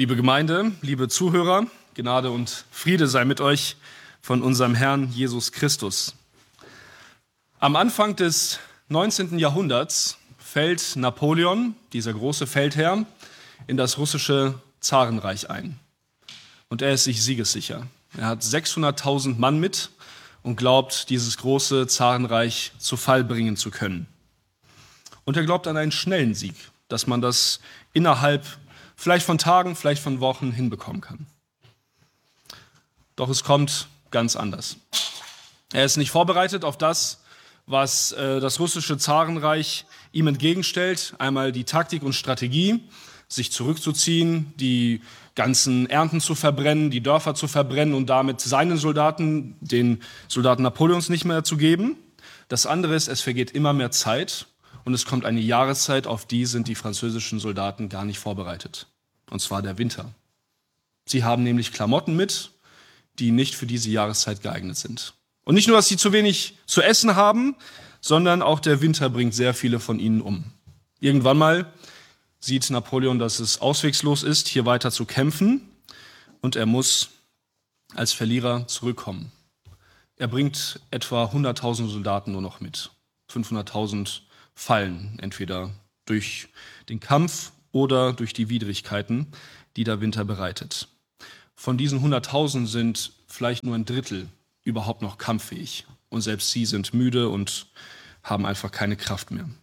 Liebe Gemeinde, liebe Zuhörer, Gnade und Friede sei mit euch von unserem Herrn Jesus Christus. Am Anfang des 19. Jahrhunderts fällt Napoleon, dieser große Feldherr, in das russische Zarenreich ein. Und er ist sich siegessicher. Er hat 600.000 Mann mit und glaubt, dieses große Zarenreich zu Fall bringen zu können. Und er glaubt an einen schnellen Sieg, dass man das innerhalb vielleicht von Tagen, vielleicht von Wochen hinbekommen kann. Doch es kommt ganz anders. Er ist nicht vorbereitet auf das, was das russische Zarenreich ihm entgegenstellt. Einmal die Taktik und Strategie, sich zurückzuziehen, die ganzen Ernten zu verbrennen, die Dörfer zu verbrennen und damit seinen Soldaten, den Soldaten Napoleons, nicht mehr zu geben. Das andere ist, es vergeht immer mehr Zeit und es kommt eine Jahreszeit, auf die sind die französischen Soldaten gar nicht vorbereitet. Und zwar der Winter. Sie haben nämlich Klamotten mit, die nicht für diese Jahreszeit geeignet sind. Und nicht nur, dass sie zu wenig zu essen haben, sondern auch der Winter bringt sehr viele von ihnen um. Irgendwann mal sieht Napoleon, dass es auswegslos ist, hier weiter zu kämpfen, und er muss als Verlierer zurückkommen. Er bringt etwa 100.000 Soldaten nur noch mit. 500.000 fallen, entweder durch den Kampf oder durch die Widrigkeiten, die der Winter bereitet. Von diesen 100.000 sind vielleicht nur ein Drittel überhaupt noch kampffähig. Und selbst sie sind müde und haben einfach keine Kraft mehr.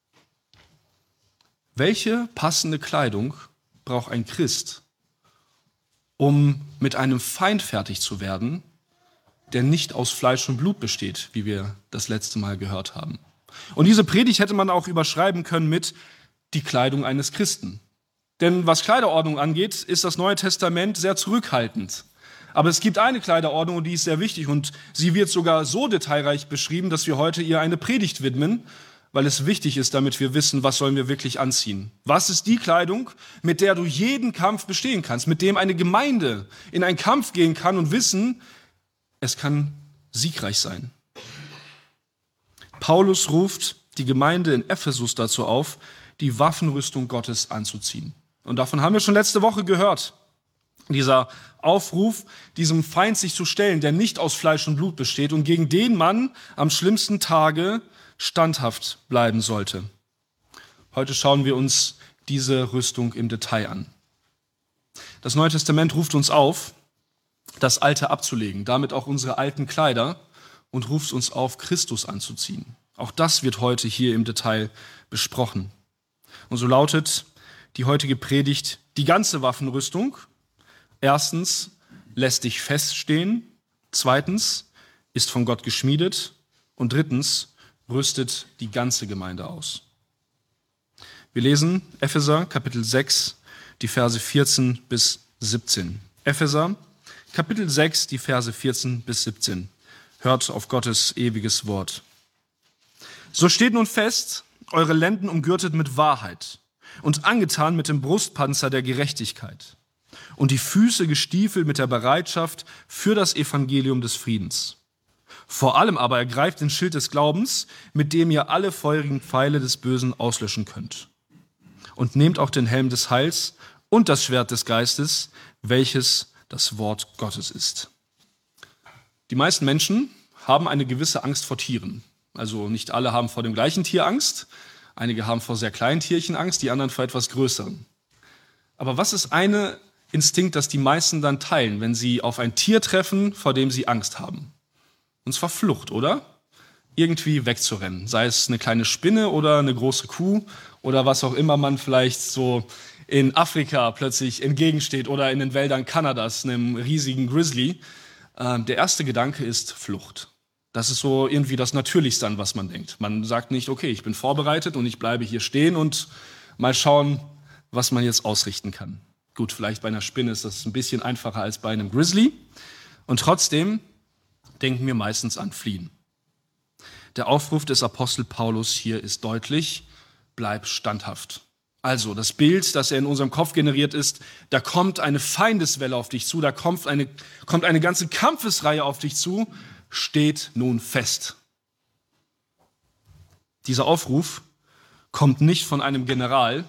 Welche passende Kleidung braucht ein Christ, um mit einem Feind fertig zu werden, der nicht aus Fleisch und Blut besteht, wie wir das letzte Mal gehört haben? Und diese Predigt hätte man auch überschreiben können mit die Kleidung eines Christen. Denn was Kleiderordnung angeht, ist das Neue Testament sehr zurückhaltend. Aber es gibt eine Kleiderordnung, und die ist sehr wichtig, und sie wird sogar so detailreich beschrieben, dass wir heute ihr eine Predigt widmen, weil es wichtig ist, damit wir wissen, was sollen wir wirklich anziehen. Was ist die Kleidung, mit der du jeden Kampf bestehen kannst, mit dem eine Gemeinde in einen Kampf gehen kann und wissen, es kann siegreich sein. Paulus ruft die Gemeinde in Ephesus dazu auf, die Waffenrüstung Gottes anzuziehen. Und davon haben wir schon letzte Woche gehört. Dieser Aufruf, diesem Feind sich zu stellen, der nicht aus Fleisch und Blut besteht und gegen den man am schlimmsten Tage standhaft bleiben sollte. Heute schauen wir uns diese Rüstung im Detail an. Das Neue Testament ruft uns auf, das Alte abzulegen, damit auch unsere alten Kleider, und ruft uns auf, Christus anzuziehen. Auch das wird heute hier im Detail besprochen. Und so lautet die heutige Predigt die ganze Waffenrüstung. Erstens, lässt dich feststehen. Zweitens, ist von Gott geschmiedet. Und drittens, rüstet die ganze Gemeinde aus. Wir lesen Epheser Kapitel 6, die Verse 14 bis 17. Epheser Kapitel 6, die Verse 14 bis 17. Hört auf Gottes ewiges Wort. So steht nun fest, eure Lenden umgürtet mit Wahrheit und angetan mit dem Brustpanzer der Gerechtigkeit und die Füße gestiefelt mit der Bereitschaft für das Evangelium des Friedens. Vor allem aber ergreift den Schild des Glaubens, mit dem ihr alle feurigen Pfeile des Bösen auslöschen könnt. Und nehmt auch den Helm des Heils und das Schwert des Geistes, welches das Wort Gottes ist. Die meisten Menschen haben eine gewisse Angst vor Tieren. Also nicht alle haben vor dem gleichen Tier Angst. Einige haben vor sehr kleinen Tierchen Angst, die anderen vor etwas größeren. Aber was ist eine Instinkt, das die meisten dann teilen, wenn sie auf ein Tier treffen, vor dem sie Angst haben? Und zwar Flucht, oder? Irgendwie wegzurennen. Sei es eine kleine Spinne oder eine große Kuh oder was auch immer man vielleicht so in Afrika plötzlich entgegensteht oder in den Wäldern Kanadas, einem riesigen Grizzly. Der erste Gedanke ist Flucht. Das ist so irgendwie das Natürlichste, an was man denkt. Man sagt nicht, okay, ich bin vorbereitet und ich bleibe hier stehen und mal schauen, was man jetzt ausrichten kann. Gut, vielleicht bei einer Spinne ist das ein bisschen einfacher als bei einem Grizzly. Und trotzdem denken wir meistens an Fliehen. Der Aufruf des Apostel Paulus hier ist deutlich, bleib standhaft. Also das Bild, das in unserem Kopf generiert ist, da kommt eine Feindeswelle auf dich zu, da kommt eine ganze Kampfesreihe auf dich zu, steht nun fest. Dieser Aufruf kommt nicht von einem General,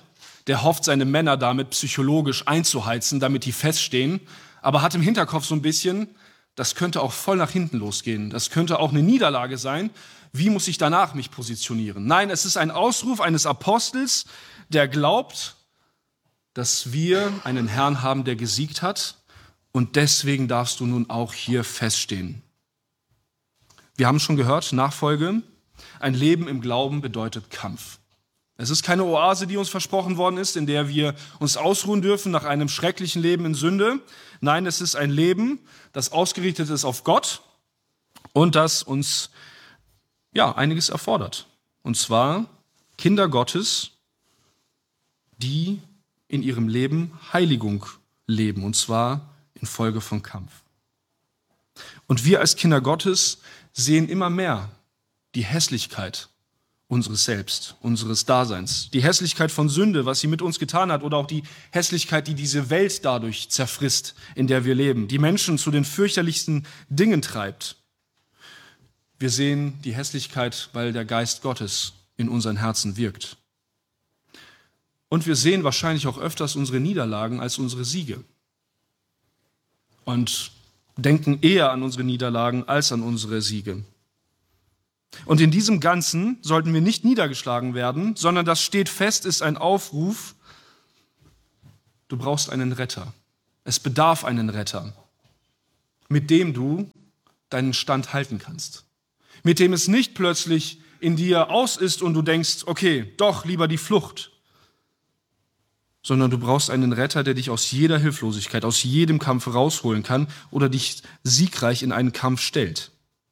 der hofft, seine Männer damit psychologisch einzuheizen, damit die feststehen, aber hat im Hinterkopf so ein bisschen, das könnte auch voll nach hinten losgehen. Das könnte auch eine Niederlage sein. Wie muss ich danach mich positionieren? Nein, es ist ein Ausruf eines Apostels, der glaubt, dass wir einen Herrn haben, der gesiegt hat. Und deswegen darfst du nun auch hier feststehen. Wir haben schon gehört, Nachfolge, ein Leben im Glauben bedeutet Kampf. Es ist keine Oase, die uns versprochen worden ist, in der wir uns ausruhen dürfen nach einem schrecklichen Leben in Sünde. Nein, es ist ein Leben, das ausgerichtet ist auf Gott und das uns einiges erfordert. Und zwar Kinder Gottes, die in ihrem Leben Heiligung leben, und zwar infolge von Kampf. Und wir als Kinder Gottes sehen immer mehr die Hässlichkeit unseres Selbst, unseres Daseins, die Hässlichkeit von Sünde, was sie mit uns getan hat, oder auch die Hässlichkeit, die diese Welt dadurch zerfrisst, in der wir leben, die Menschen zu den fürchterlichsten Dingen treibt. Wir sehen die Hässlichkeit, weil der Geist Gottes in unseren Herzen wirkt. Und wir sehen wahrscheinlich auch öfters unsere Niederlagen als unsere Siege. Und denken eher an unsere Niederlagen als an unsere Siege. Und in diesem Ganzen sollten wir nicht niedergeschlagen werden, sondern das steht fest, ist ein Aufruf. Du brauchst einen Retter. Es bedarf einen Retter, mit dem du deinen Stand halten kannst. Mit dem es nicht plötzlich in dir aus ist und du denkst, okay, doch, lieber die Flucht. Sondern du brauchst einen Retter, der dich aus jeder Hilflosigkeit, aus jedem Kampf rausholen kann oder dich siegreich in einen Kampf stellt.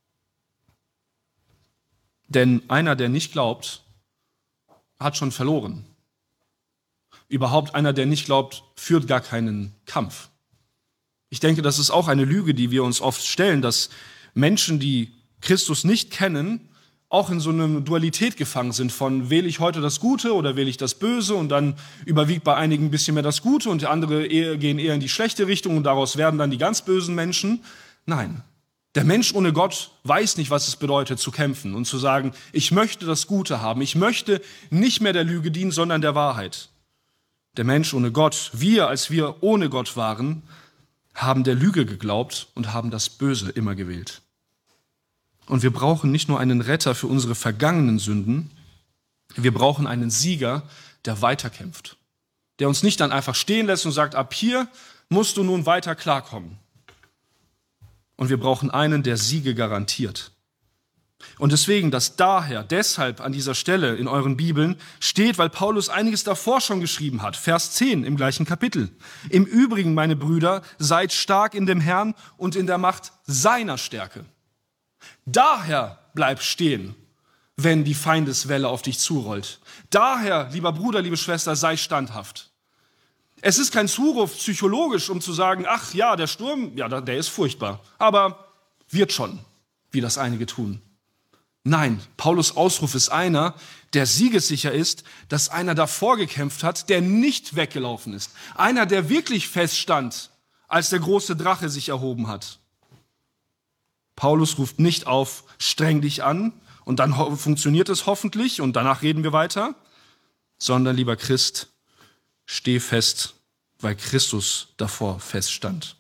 Denn einer, der nicht glaubt, hat schon verloren. Überhaupt einer, der nicht glaubt, führt gar keinen Kampf. Ich denke, das ist auch eine Lüge, die wir uns oft stellen, dass Menschen, die Christus nicht kennen, auch in so einer Dualität gefangen sind von wähle ich heute das Gute oder wähle ich das Böse und dann überwiegt bei einigen ein bisschen mehr das Gute und die andere gehen eher in die schlechte Richtung und daraus werden dann die ganz bösen Menschen. Nein. Der Mensch ohne Gott weiß nicht, was es bedeutet, zu kämpfen und zu sagen, ich möchte das Gute haben. Ich möchte nicht mehr der Lüge dienen, sondern der Wahrheit. Der Mensch ohne Gott, wir, als wir ohne Gott waren, haben der Lüge geglaubt und haben das Böse immer gewählt. Und wir brauchen nicht nur einen Retter für unsere vergangenen Sünden, wir brauchen einen Sieger, der weiterkämpft. Der uns nicht dann einfach stehen lässt und sagt, ab hier musst du nun weiter klarkommen. Und wir brauchen einen, der Siege garantiert. Und deswegen, deshalb an dieser Stelle in euren Bibeln steht, weil Paulus einiges davor schon geschrieben hat. Vers 10 im gleichen Kapitel. Im Übrigen, meine Brüder, seid stark in dem Herrn und in der Macht seiner Stärke. Daher bleib stehen, wenn die Feindeswelle auf dich zurollt. Daher, lieber Bruder, liebe Schwester, sei standhaft. Es ist kein Zuruf psychologisch, um zu sagen, ach ja, der Sturm, ja, der ist furchtbar, aber wird schon, wie das einige tun. Nein, Paulus' Ausruf ist einer, der siegessicher ist, dass einer davor gekämpft hat, der nicht weggelaufen ist. Einer, der wirklich feststand, als der große Drache sich erhoben hat. Paulus ruft nicht auf, streng dich an und dann funktioniert es hoffentlich und danach reden wir weiter, sondern, lieber Christ, steh fest, weil Christus davor feststand.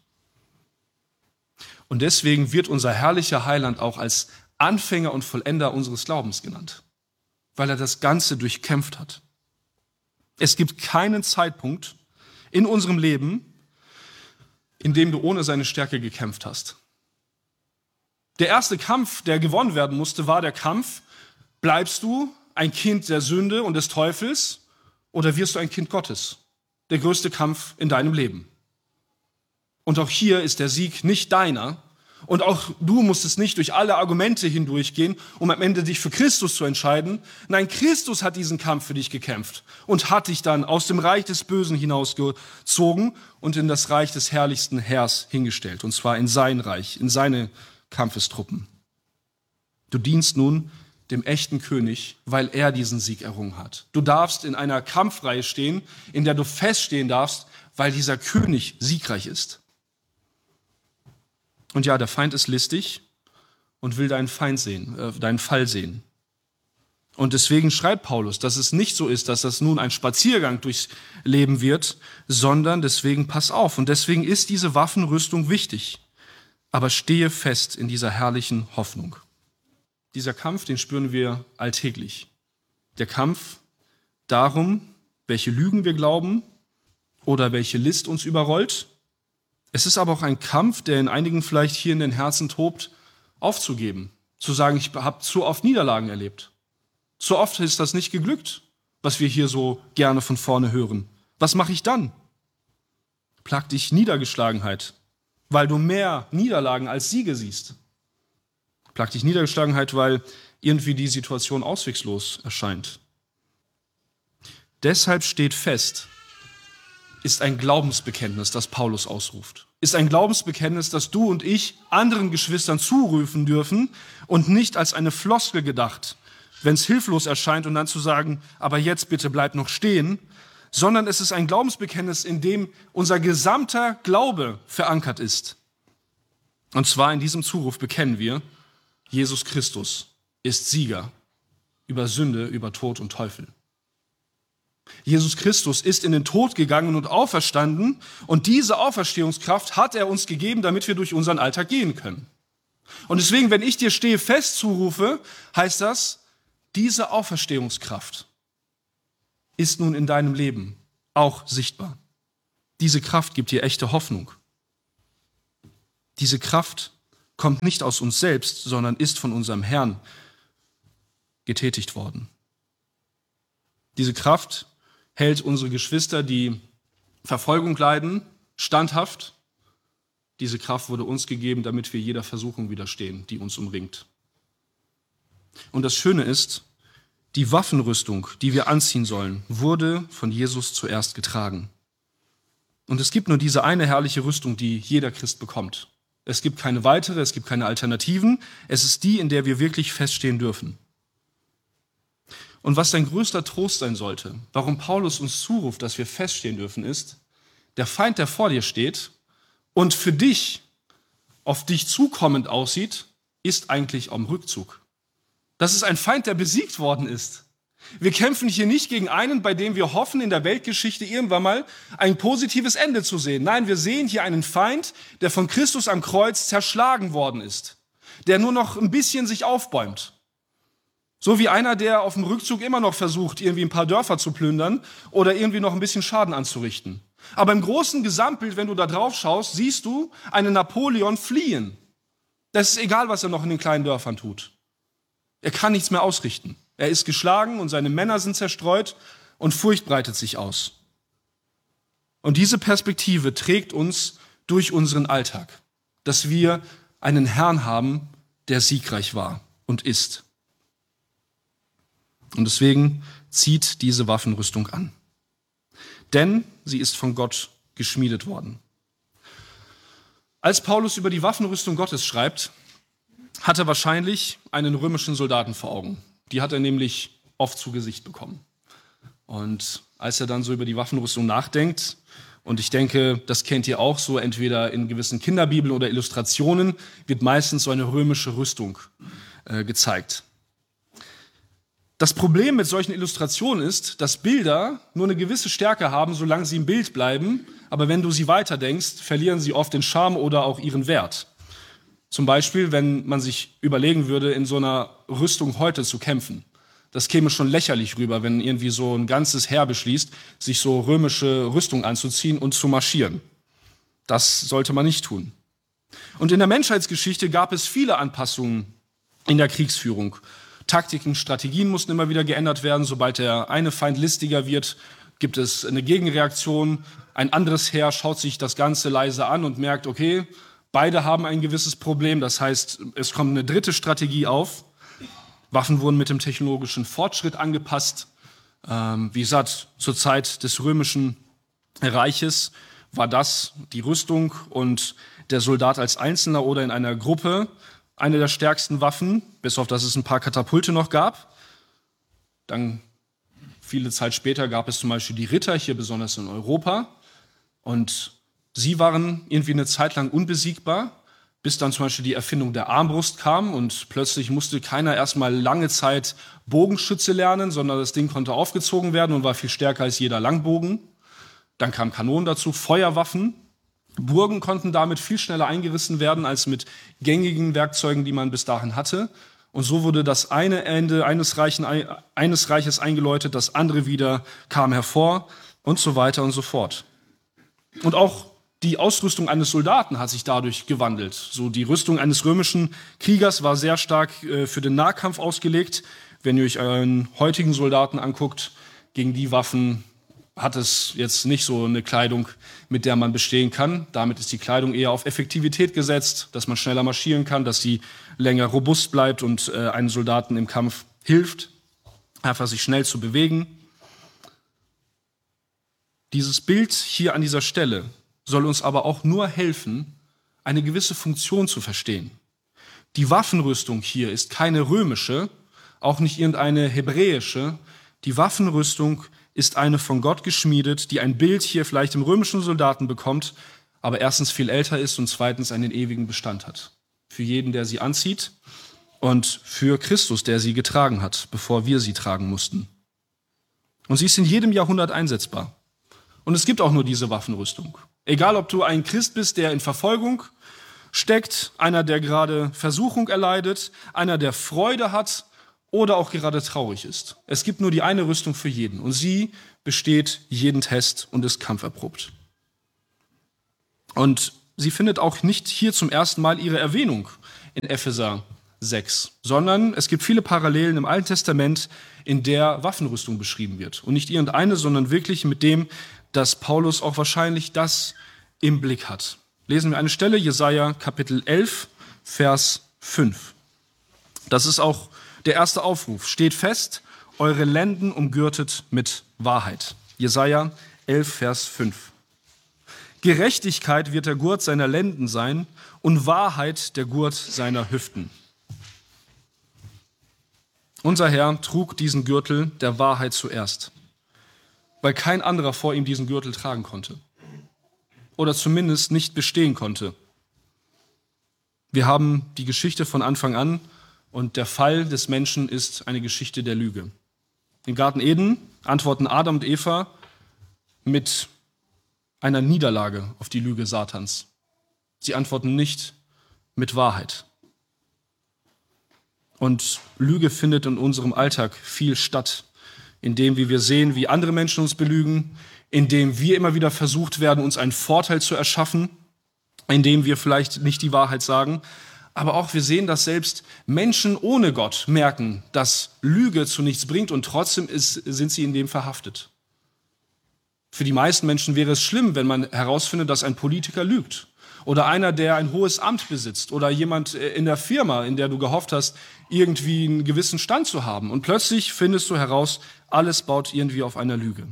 Und deswegen wird unser herrlicher Heiland auch als Anfänger und Vollender unseres Glaubens genannt, weil er das Ganze durchkämpft hat. Es gibt keinen Zeitpunkt in unserem Leben, in dem du ohne seine Stärke gekämpft hast. Der erste Kampf, der gewonnen werden musste, war der Kampf, bleibst du ein Kind der Sünde und des Teufels oder wirst du ein Kind Gottes? Der größte Kampf in deinem Leben. Und auch hier ist der Sieg nicht deiner. Und auch du musstest nicht durch alle Argumente hindurchgehen, um am Ende dich für Christus zu entscheiden. Nein, Christus hat diesen Kampf für dich gekämpft und hat dich dann aus dem Reich des Bösen hinausgezogen und in das Reich des herrlichsten Herrs hingestellt. Und zwar in sein Reich, in seine Kampfestruppen. Du dienst nun dem echten König, weil er diesen Sieg errungen hat. Du darfst in einer Kampfreihe stehen, in der du feststehen darfst, weil dieser König siegreich ist. Und ja, der Feind ist listig und will deinen Fall sehen. Und deswegen schreibt Paulus, dass es nicht so ist, dass das nun ein Spaziergang durchs Leben wird, sondern deswegen pass auf. Und deswegen ist diese Waffenrüstung wichtig. Aber stehe fest in dieser herrlichen Hoffnung. Dieser Kampf, den spüren wir alltäglich. Der Kampf darum, welche Lügen wir glauben oder welche List uns überrollt. Es ist aber auch ein Kampf, der in einigen vielleicht hier in den Herzen tobt, aufzugeben. Zu sagen, ich habe zu oft Niederlagen erlebt. Zu oft ist das nicht geglückt, was wir hier so gerne von vorne hören. Was mache ich dann? Plagt dich Niedergeschlagenheit, weil du mehr Niederlagen als Siege siehst. Plagt dich Niedergeschlagenheit, weil irgendwie die Situation auswegslos erscheint. Deshalb steht fest, ist ein Glaubensbekenntnis, das Paulus ausruft. Ist ein Glaubensbekenntnis, das du und ich anderen Geschwistern zurufen dürfen und nicht als eine Floskel gedacht, wenn es hilflos erscheint und dann zu sagen, aber jetzt bitte bleib noch stehen, sondern es ist ein Glaubensbekenntnis, in dem unser gesamter Glaube verankert ist. Und zwar in diesem Zuruf bekennen wir, Jesus Christus ist Sieger über Sünde, über Tod und Teufel. Jesus Christus ist in den Tod gegangen und auferstanden und diese Auferstehungskraft hat er uns gegeben, damit wir durch unseren Alltag gehen können. Und deswegen, wenn ich dir stehe fest zurufe, heißt das, diese Auferstehungskraft ist nun in deinem Leben auch sichtbar. Diese Kraft gibt dir echte Hoffnung. Diese Kraft kommt nicht aus uns selbst, sondern ist von unserem Herrn getätigt worden. Diese Kraft hält unsere Geschwister, die Verfolgung leiden, standhaft. Diese Kraft wurde uns gegeben, damit wir jeder Versuchung widerstehen, die uns umringt. Und das Schöne ist, die Waffenrüstung, die wir anziehen sollen, wurde von Jesus zuerst getragen. Und es gibt nur diese eine herrliche Rüstung, die jeder Christ bekommt. Es gibt keine weitere, es gibt keine Alternativen. Es ist die, in der wir wirklich feststehen dürfen. Und was dein größter Trost sein sollte, warum Paulus uns zuruft, dass wir feststehen dürfen, ist, der Feind, der vor dir steht und für dich, auf dich zukommend aussieht, ist eigentlich am Rückzug. Das ist ein Feind, der besiegt worden ist. Wir kämpfen hier nicht gegen einen, bei dem wir hoffen, in der Weltgeschichte irgendwann mal ein positives Ende zu sehen. Nein, wir sehen hier einen Feind, der von Christus am Kreuz zerschlagen worden ist, der nur noch ein bisschen sich aufbäumt. So wie einer, der auf dem Rückzug immer noch versucht, irgendwie ein paar Dörfer zu plündern oder irgendwie noch ein bisschen Schaden anzurichten. Aber im großen Gesamtbild, wenn du da drauf schaust, siehst du einen Napoleon fliehen. Das ist egal, was er noch in den kleinen Dörfern tut. Er kann nichts mehr ausrichten. Er ist geschlagen und seine Männer sind zerstreut und Furcht breitet sich aus. Und diese Perspektive trägt uns durch unseren Alltag, dass wir einen Herrn haben, der siegreich war und ist. Und deswegen zieht diese Waffenrüstung an. Denn sie ist von Gott geschmiedet worden. Als Paulus über die Waffenrüstung Gottes schreibt, hat er wahrscheinlich einen römischen Soldaten vor Augen. Die hat er nämlich oft zu Gesicht bekommen. Und als er dann so über die Waffenrüstung nachdenkt, und ich denke, das kennt ihr auch so, entweder in gewissen Kinderbibeln oder Illustrationen, wird meistens so eine römische Rüstung gezeigt. Das Problem mit solchen Illustrationen ist, dass Bilder nur eine gewisse Stärke haben, solange sie im Bild bleiben, aber wenn du sie weiterdenkst, verlieren sie oft den Charme oder auch ihren Wert. Zum Beispiel, wenn man sich überlegen würde, in so einer Rüstung heute zu kämpfen. Das käme schon lächerlich rüber, wenn irgendwie so ein ganzes Heer beschließt, sich so römische Rüstung anzuziehen und zu marschieren. Das sollte man nicht tun. Und in der Menschheitsgeschichte gab es viele Anpassungen in der Kriegsführung. Taktiken, Strategien mussten immer wieder geändert werden. Sobald der eine Feind listiger wird, gibt es eine Gegenreaktion. Ein anderes Heer schaut sich das Ganze leise an und merkt, okay, beide haben ein gewisses Problem. Das heißt, es kommt eine dritte Strategie auf. Waffen wurden mit dem technologischen Fortschritt angepasst. Wie gesagt, zur Zeit des Römischen Reiches war das die Rüstung und der Soldat als Einzelner oder in einer Gruppe eine der stärksten Waffen, bis auf dass es ein paar Katapulte noch gab. Dann, viele Zeit später, gab es zum Beispiel die Ritter, hier besonders in Europa. Und sie waren irgendwie eine Zeit lang unbesiegbar, bis dann zum Beispiel die Erfindung der Armbrust kam und plötzlich musste keiner erstmal lange Zeit Bogenschütze lernen, sondern das Ding konnte aufgezogen werden und war viel stärker als jeder Langbogen. Dann kamen Kanonen dazu, Feuerwaffen. Burgen konnten damit viel schneller eingerissen werden als mit gängigen Werkzeugen, die man bis dahin hatte. Und so wurde das eine Ende eines Reiches eingeläutet, das andere wieder kam hervor und so weiter und so fort. Und auch die Ausrüstung eines Soldaten hat sich dadurch gewandelt. So die Rüstung eines römischen Kriegers war sehr stark für den Nahkampf ausgelegt. Wenn ihr euch euren heutigen Soldaten anguckt, gegen die Waffen hat es jetzt nicht so eine Kleidung, mit der man bestehen kann. Damit ist die Kleidung eher auf Effektivität gesetzt, dass man schneller marschieren kann, dass sie länger robust bleibt und einem Soldaten im Kampf hilft, einfach sich schnell zu bewegen. Dieses Bild hier an dieser Stelle soll uns aber auch nur helfen, eine gewisse Funktion zu verstehen. Die Waffenrüstung hier ist keine römische, auch nicht irgendeine hebräische. Die Waffenrüstung ist eine von Gott geschmiedet, die ein Bild hier vielleicht im römischen Soldaten bekommt, aber erstens viel älter ist und zweitens einen ewigen Bestand hat. Für jeden, der sie anzieht und für Christus, der sie getragen hat, bevor wir sie tragen mussten. Und sie ist in jedem Jahrhundert einsetzbar. Und es gibt auch nur diese Waffenrüstung. Egal, ob du ein Christ bist, der in Verfolgung steckt, einer, der gerade Versuchung erleidet, einer, der Freude hat oder auch gerade traurig ist. Es gibt nur die eine Rüstung für jeden und sie besteht jeden Test und ist kampferprobt. Und sie findet auch nicht hier zum ersten Mal ihre Erwähnung in Epheser 6, sondern es gibt viele Parallelen im Alten Testament, in der Waffenrüstung beschrieben wird. Und nicht irgendeine, sondern wirklich mit dem, dass Paulus auch wahrscheinlich das im Blick hat. Lesen wir eine Stelle, Jesaja Kapitel 11, Vers 5. Das ist auch der erste Aufruf. Steht fest, eure Lenden umgürtet mit Wahrheit. Jesaja 11, Vers 5. Gerechtigkeit wird der Gurt seiner Lenden sein und Wahrheit der Gurt seiner Hüften. Unser Herr trug diesen Gürtel der Wahrheit zuerst, weil kein anderer vor ihm diesen Gürtel tragen konnte oder zumindest nicht bestehen konnte. Wir haben die Geschichte von Anfang an und der Fall des Menschen ist eine Geschichte der Lüge. Im Garten Eden antworten Adam und Eva mit einer Niederlage auf die Lüge Satans. Sie antworten nicht mit Wahrheit. Und Lüge findet in unserem Alltag viel statt, indem wir sehen, wie andere Menschen uns belügen, indem wir immer wieder versucht werden, uns einen Vorteil zu erschaffen, indem wir vielleicht nicht die Wahrheit sagen. Aber auch wir sehen, dass selbst Menschen ohne Gott merken, dass Lüge zu nichts bringt und trotzdem sind sie in dem verhaftet. Für die meisten Menschen wäre es schlimm, wenn man herausfindet, dass ein Politiker lügt. Oder einer, der ein hohes Amt besitzt. Oder jemand in der Firma, in der du gehofft hast, irgendwie einen gewissen Stand zu haben. Und plötzlich findest du heraus, alles baut irgendwie auf einer Lüge.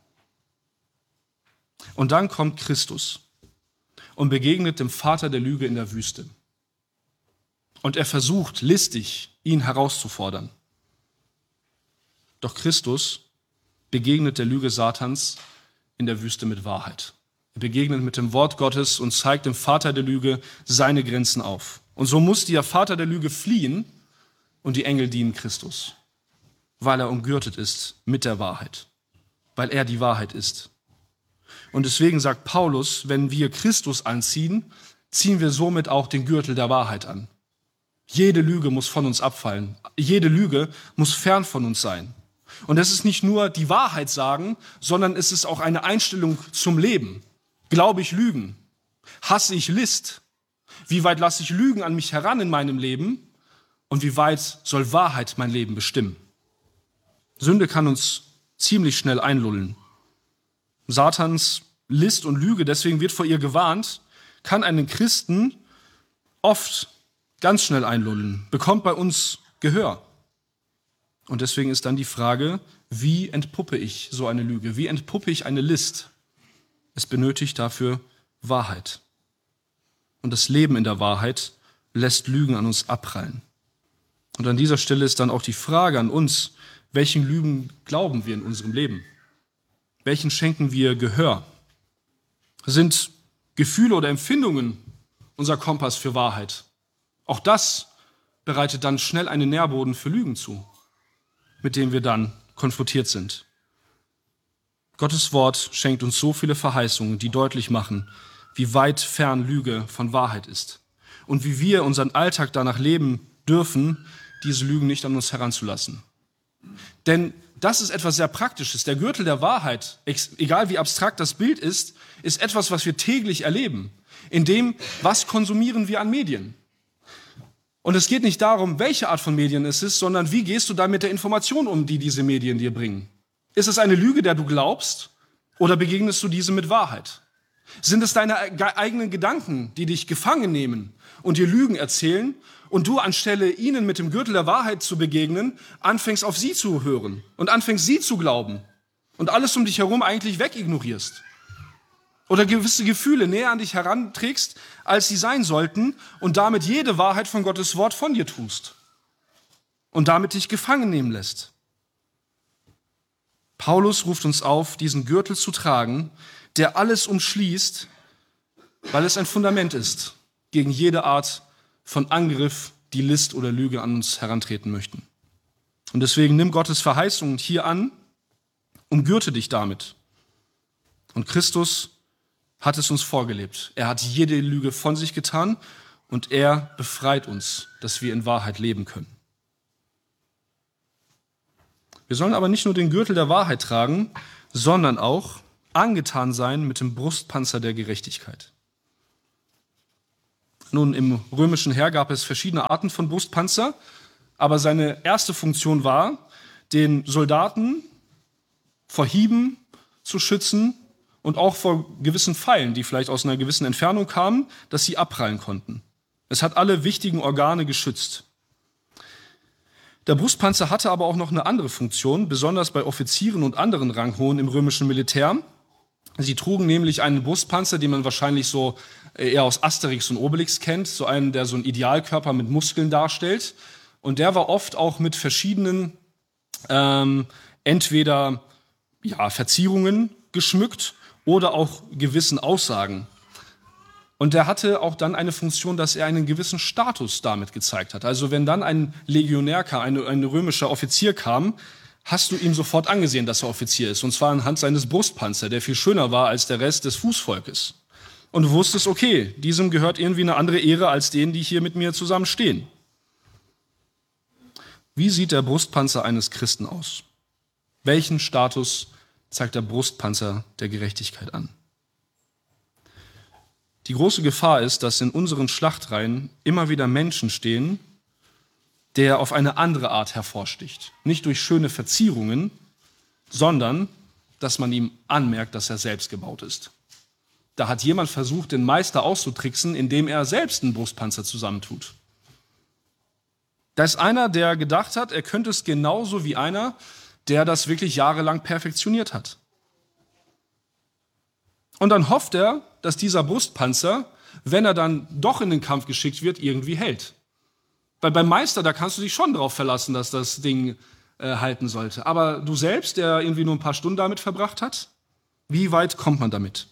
Und dann kommt Christus und begegnet dem Vater der Lüge in der Wüste. Und er versucht listig, ihn herauszufordern. Doch Christus begegnet der Lüge Satans in der Wüste mit Wahrheit. Er begegnet mit dem Wort Gottes und zeigt dem Vater der Lüge seine Grenzen auf. Und so muss der Vater der Lüge fliehen und die Engel dienen Christus, weil er umgürtet ist mit der Wahrheit, weil er die Wahrheit ist. Und deswegen sagt Paulus, wenn wir Christus anziehen, ziehen wir somit auch den Gürtel der Wahrheit an. Jede Lüge muss von uns abfallen. Jede Lüge muss fern von uns sein. Und es ist nicht nur die Wahrheit sagen, sondern es ist auch eine Einstellung zum Leben. Glaube ich Lügen? Hasse ich List? Wie weit lasse ich Lügen an mich heran in meinem Leben? Und wie weit soll Wahrheit mein Leben bestimmen? Sünde kann uns ziemlich schnell einlullen. Satans List und Lüge, deswegen wird vor ihr gewarnt, kann einen Christen oft ganz schnell einlullen, bekommt bei uns Gehör. Und deswegen ist dann die Frage, wie entpuppe ich so eine Lüge? Wie entpuppe ich eine List? Es benötigt dafür Wahrheit. Und das Leben in der Wahrheit lässt Lügen an uns abprallen. Und an dieser Stelle ist dann auch die Frage an uns, welchen Lügen glauben wir in unserem Leben? Welchen schenken wir Gehör? Sind Gefühle oder Empfindungen unser Kompass für Wahrheit. Auch das bereitet dann schnell einen Nährboden für Lügen zu, mit dem wir dann konfrontiert sind. Gottes Wort schenkt uns so viele Verheißungen, die deutlich machen, wie weit fern Lüge von Wahrheit ist und wie wir unseren Alltag danach leben dürfen, diese Lügen nicht an uns heranzulassen. Denn das ist etwas sehr Praktisches. Der Gürtel der Wahrheit, egal wie abstrakt das Bild ist etwas, was wir täglich erleben. In dem, was konsumieren wir an Medien? Und es geht nicht darum, welche Art von Medien es ist, sondern wie gehst du da mit der Information um, die diese Medien dir bringen? Ist es eine Lüge, der du glaubst, oder begegnest du diese mit Wahrheit? Sind es deine eigenen Gedanken, die dich gefangen nehmen und dir Lügen erzählen und du anstelle ihnen mit dem Gürtel der Wahrheit zu begegnen, anfängst auf sie zu hören und anfängst sie zu glauben und alles um dich herum eigentlich wegignorierst? Oder gewisse Gefühle näher an dich heranträgst, als sie sein sollten und damit jede Wahrheit von Gottes Wort von dir tust und damit dich gefangen nehmen lässt? Paulus ruft uns auf, diesen Gürtel zu tragen, der alles umschließt, weil es ein Fundament ist gegen jede Art von Angriff, die List oder Lüge an uns herantreten möchten. Und deswegen nimm Gottes Verheißungen hier an, umgürte dich damit. Und Christus hat es uns vorgelebt. Er hat jede Lüge von sich getan und er befreit uns, dass wir in Wahrheit leben können. Wir sollen aber nicht nur den Gürtel der Wahrheit tragen, sondern auch angetan sein mit dem Brustpanzer der Gerechtigkeit. Nun, im römischen Heer gab es verschiedene Arten von Brustpanzer, aber seine erste Funktion war, den Soldaten vor Hieben zu schützen und auch vor gewissen Pfeilen, die vielleicht aus einer gewissen Entfernung kamen, dass sie abprallen konnten. Es hat alle wichtigen Organe geschützt. Der Brustpanzer hatte aber auch noch eine andere Funktion, besonders bei Offizieren und anderen Ranghohen im römischen Militär. Sie trugen nämlich einen Brustpanzer, den man wahrscheinlich so eher aus Asterix und Obelix kennt, so einen, der so einen Idealkörper mit Muskeln darstellt. Und der war oft auch mit verschiedenen entweder Verzierungen geschmückt oder auch gewissen Aussagen. Und der hatte auch dann eine Funktion, dass er einen gewissen Status damit gezeigt hat. Also wenn dann ein Legionär kam, ein römischer Offizier kam, hast du ihm sofort angesehen, dass er Offizier ist. Und zwar anhand seines Brustpanzers, der viel schöner war als der Rest des Fußvolkes. Und du wusstest, okay, diesem gehört irgendwie eine andere Ehre als denen, die hier mit mir zusammen stehen. Wie sieht der Brustpanzer eines Christen aus? Welchen Status zeigt der Brustpanzer der Gerechtigkeit an? Die große Gefahr ist, dass in unseren Schlachtreihen immer wieder Menschen stehen, der auf eine andere Art hervorsticht. Nicht durch schöne Verzierungen, sondern dass man ihm anmerkt, dass er selbst gebaut ist. Da hat jemand versucht, den Meister auszutricksen, indem er selbst einen Brustpanzer zusammentut. Da ist einer, der gedacht hat, er könnte es genauso wie einer, der das wirklich jahrelang perfektioniert hat. Und dann hofft er, dass dieser Brustpanzer, wenn er dann doch in den Kampf geschickt wird, irgendwie hält. Weil beim Meister, da kannst du dich schon drauf verlassen, dass das Ding halten sollte. Aber du selbst, der irgendwie nur ein paar Stunden damit verbracht hat, wie weit kommt man damit?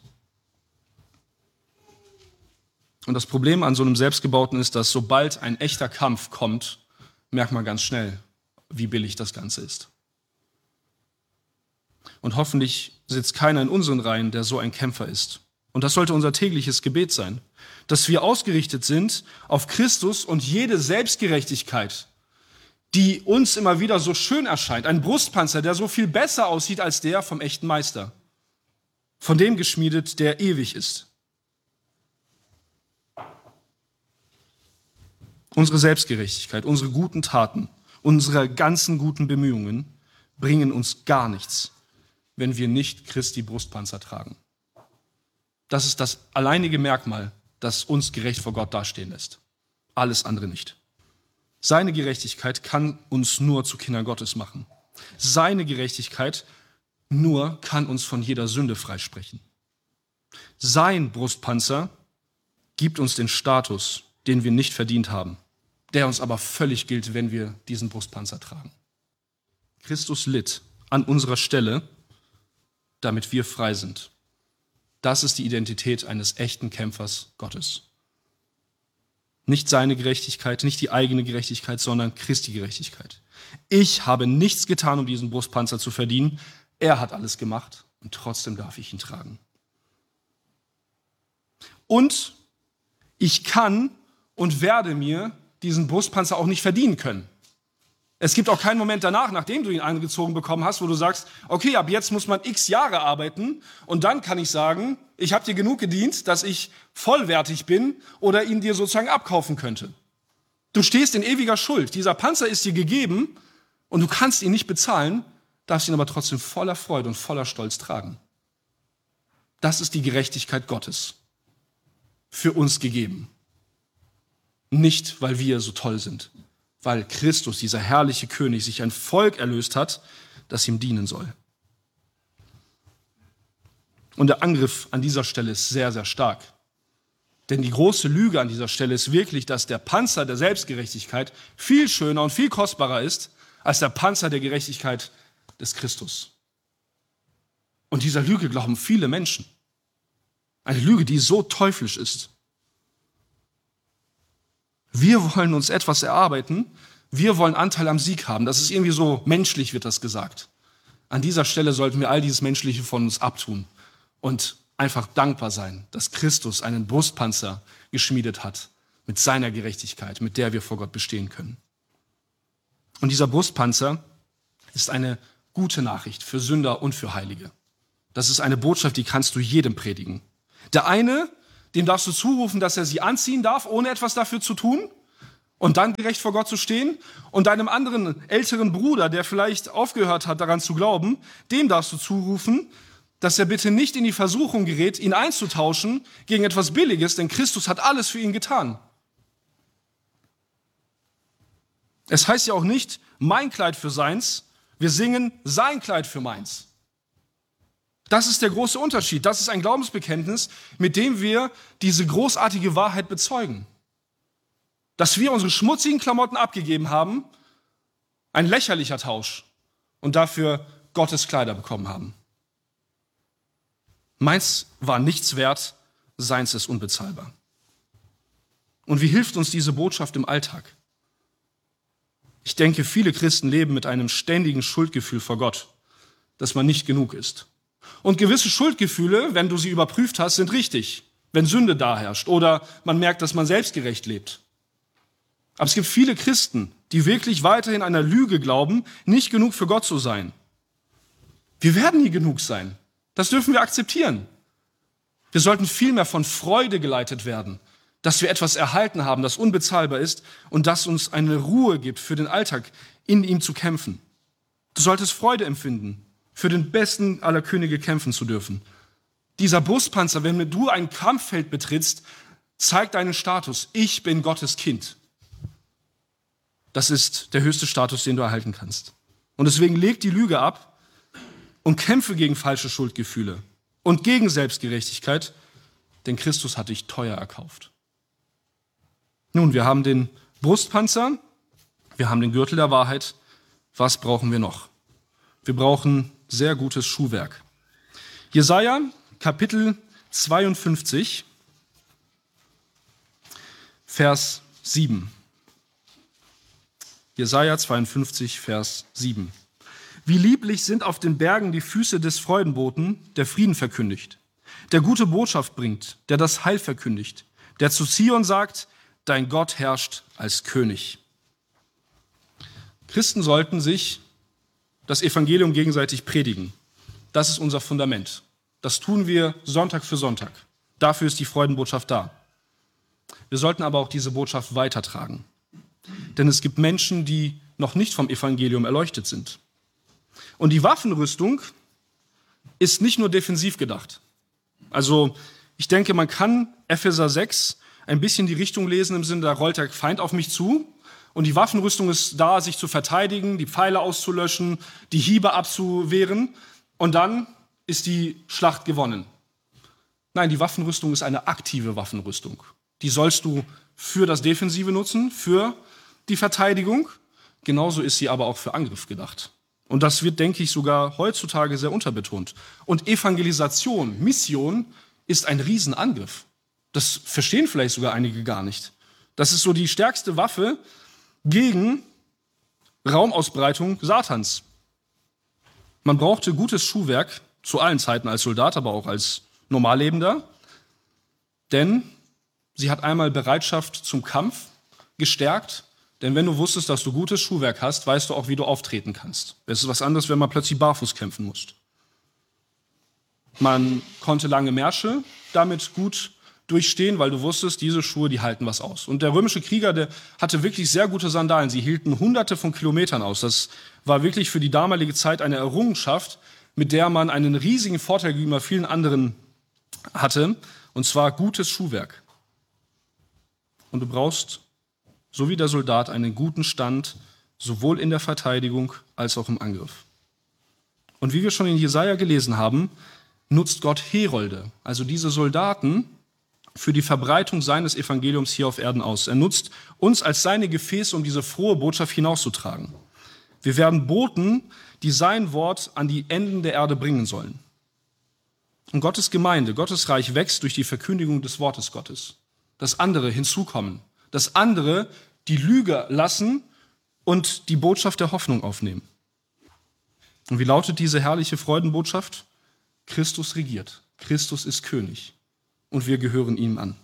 Und das Problem an so einem Selbstgebauten ist, dass sobald ein echter Kampf kommt, merkt man ganz schnell, wie billig das Ganze ist. Und hoffentlich sitzt keiner in unseren Reihen, der so ein Kämpfer ist. Und das sollte unser tägliches Gebet sein, dass wir ausgerichtet sind auf Christus und jede Selbstgerechtigkeit, die uns immer wieder so schön erscheint. Ein Brustpanzer, der so viel besser aussieht als der vom echten Meister. Von dem geschmiedet, der ewig ist. Unsere Selbstgerechtigkeit, unsere guten Taten, unsere ganzen guten Bemühungen bringen uns gar nichts, wenn wir nicht Christi Brustpanzer tragen. Das ist das alleinige Merkmal, das uns gerecht vor Gott dastehen lässt. Alles andere nicht. Seine Gerechtigkeit kann uns nur zu Kindern Gottes machen. Seine Gerechtigkeit nur kann uns von jeder Sünde freisprechen. Sein Brustpanzer gibt uns den Status, den wir nicht verdient haben, der uns aber völlig gilt, wenn wir diesen Brustpanzer tragen. Christus litt an unserer Stelle, damit wir frei sind. Das ist die Identität eines echten Kämpfers Gottes. Nicht seine Gerechtigkeit, nicht die eigene Gerechtigkeit, sondern Christi Gerechtigkeit. Ich habe nichts getan, um diesen Brustpanzer zu verdienen. Er hat alles gemacht und trotzdem darf ich ihn tragen. Und ich kann und werde mir diesen Brustpanzer auch nicht verdienen können. Es gibt auch keinen Moment danach, nachdem du ihn angezogen bekommen hast, wo du sagst, okay, ab jetzt muss man x Jahre arbeiten und dann kann ich sagen, ich habe dir genug gedient, dass ich vollwertig bin oder ihn dir sozusagen abkaufen könnte. Du stehst in ewiger Schuld. Dieser Panzer ist dir gegeben und du kannst ihn nicht bezahlen, darfst ihn aber trotzdem voller Freude und voller Stolz tragen. Das ist die Gerechtigkeit Gottes für uns gegeben. Nicht, weil wir so toll sind, weil Christus, dieser herrliche König, sich ein Volk erlöst hat, das ihm dienen soll. Und der Angriff an dieser Stelle ist sehr, sehr stark. Denn die große Lüge an dieser Stelle ist wirklich, dass der Panzer der Selbstgerechtigkeit viel schöner und viel kostbarer ist als der Panzer der Gerechtigkeit des Christus. Und dieser Lüge glauben viele Menschen. Eine Lüge, die so teuflisch ist. Wir wollen uns etwas erarbeiten, wir wollen Anteil am Sieg haben. Das ist irgendwie so menschlich, wird das gesagt. An dieser Stelle sollten wir all dieses Menschliche von uns abtun und einfach dankbar sein, dass Christus einen Brustpanzer geschmiedet hat mit seiner Gerechtigkeit, mit der wir vor Gott bestehen können. Und dieser Brustpanzer ist eine gute Nachricht für Sünder und für Heilige. Das ist eine Botschaft, die kannst du jedem predigen. Der eine, dem darfst du zurufen, dass er sie anziehen darf, ohne etwas dafür zu tun und dann gerecht vor Gott zu stehen. Und deinem anderen älteren Bruder, der vielleicht aufgehört hat, daran zu glauben, dem darfst du zurufen, dass er bitte nicht in die Versuchung gerät, ihn einzutauschen gegen etwas Billiges, denn Christus hat alles für ihn getan. Es heißt ja auch nicht, mein Kleid für seins, wir singen sein Kleid für meins. Das ist der große Unterschied. Das ist ein Glaubensbekenntnis, mit dem wir diese großartige Wahrheit bezeugen. Dass wir unsere schmutzigen Klamotten abgegeben haben, ein lächerlicher Tausch, und dafür Gottes Kleider bekommen haben. Meins war nichts wert, seins ist unbezahlbar. Und wie hilft uns diese Botschaft im Alltag? Ich denke, viele Christen leben mit einem ständigen Schuldgefühl vor Gott, dass man nicht genug ist. Und gewisse Schuldgefühle, wenn du sie überprüft hast, sind richtig, wenn Sünde da herrscht oder man merkt, dass man selbstgerecht lebt. Aber es gibt viele Christen, die wirklich weiterhin einer Lüge glauben, nicht genug für Gott zu sein. Wir werden nie genug sein. Das dürfen wir akzeptieren. Wir sollten vielmehr von Freude geleitet werden, dass wir etwas erhalten haben, das unbezahlbar ist und das uns eine Ruhe gibt, für den Alltag in ihm zu kämpfen. Du solltest Freude empfinden, für den besten aller Könige kämpfen zu dürfen. Dieser Brustpanzer, wenn du ein Kampffeld betrittst, zeigt deinen Status. Ich bin Gottes Kind. Das ist der höchste Status, den du erhalten kannst. Und deswegen leg die Lüge ab und kämpfe gegen falsche Schuldgefühle und gegen Selbstgerechtigkeit, denn Christus hat dich teuer erkauft. Nun, wir haben den Brustpanzer, wir haben den Gürtel der Wahrheit. Was brauchen wir noch? Wir brauchen sehr gutes Schuhwerk. Jesaja, Kapitel 52, Vers 7. Jesaja 52, Vers 7. Wie lieblich sind auf den Bergen die Füße des Freudenboten, der Frieden verkündigt, der gute Botschaft bringt, der das Heil verkündigt, der zu Zion sagt, dein Gott herrscht als König. Christen sollten sich das Evangelium gegenseitig predigen. Das ist unser Fundament. Das tun wir Sonntag für Sonntag. Dafür ist die Freudenbotschaft da. Wir sollten aber auch diese Botschaft weitertragen. Denn es gibt Menschen, die noch nicht vom Evangelium erleuchtet sind. Und die Waffenrüstung ist nicht nur defensiv gedacht. Also ich denke, man kann Epheser 6 ein bisschen die Richtung lesen im Sinne, da rollt der Feind auf mich zu. Und die Waffenrüstung ist da, sich zu verteidigen, die Pfeile auszulöschen, die Hiebe abzuwehren. Und dann ist die Schlacht gewonnen. Nein, die Waffenrüstung ist eine aktive Waffenrüstung. Die sollst du für das Defensive nutzen, für die Verteidigung. Genauso ist sie aber auch für Angriff gedacht. Und das wird, denke ich, sogar heutzutage sehr unterbetont. Und Evangelisation, Mission ist ein Riesenangriff. Das verstehen vielleicht sogar einige gar nicht. Das ist so die stärkste Waffe gegen Raumausbreitung Satans. Man brauchte gutes Schuhwerk zu allen Zeiten als Soldat, aber auch als Normallebender, denn sie hat einmal Bereitschaft zum Kampf gestärkt, denn wenn du wusstest, dass du gutes Schuhwerk hast, weißt du auch, wie du auftreten kannst. Es ist was anderes, wenn man plötzlich barfuß kämpfen muss. Man konnte lange Märsche damit gut durchstehen, weil du wusstest, diese Schuhe, die halten was aus. Und der römische Krieger, der hatte wirklich sehr gute Sandalen. Sie hielten Hunderte von Kilometern aus. Das war wirklich für die damalige Zeit eine Errungenschaft, mit der man einen riesigen Vorteil gegenüber vielen anderen hatte, und zwar gutes Schuhwerk. Und du brauchst, so wie der Soldat, einen guten Stand, sowohl in der Verteidigung als auch im Angriff. Und wie wir schon in Jesaja gelesen haben, nutzt Gott Herolde, also diese Soldaten, für die Verbreitung seines Evangeliums hier auf Erden aus. Er nutzt uns als seine Gefäße, um diese frohe Botschaft hinauszutragen. Wir werden Boten, die sein Wort an die Enden der Erde bringen sollen. Und Gottes Gemeinde, Gottes Reich wächst durch die Verkündigung des Wortes Gottes. Dass andere hinzukommen, dass andere die Lüge lassen und die Botschaft der Hoffnung aufnehmen. Und wie lautet diese herrliche Freudenbotschaft? Christus regiert, Christus ist König und wir gehören ihm an.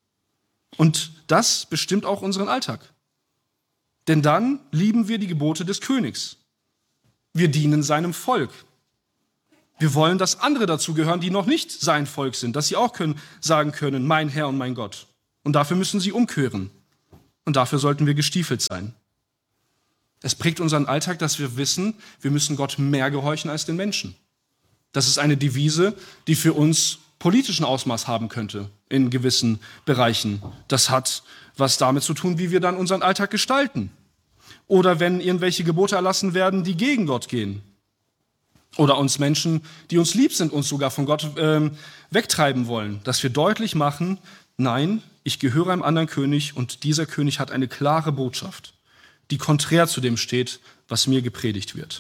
Und das bestimmt auch unseren Alltag. Denn dann lieben wir die Gebote des Königs. Wir dienen seinem Volk. Wir wollen, dass andere dazu gehören, die noch nicht sein Volk sind, dass sie auch sagen können, mein Herr und mein Gott. Und dafür müssen sie umkehren. Und dafür sollten wir gestiefelt sein. Es prägt unseren Alltag, dass wir wissen, wir müssen Gott mehr gehorchen als den Menschen. Das ist eine Devise, die für uns politischen Ausmaß haben könnte in gewissen Bereichen. Das hat was damit zu tun, wie wir dann unseren Alltag gestalten. Oder wenn irgendwelche Gebote erlassen werden, die gegen Gott gehen. Oder uns Menschen, die uns lieb sind, uns sogar von Gott wegtreiben wollen. Dass wir deutlich machen, nein, ich gehöre einem anderen König und dieser König hat eine klare Botschaft, die konträr zu dem steht, was mir gepredigt wird.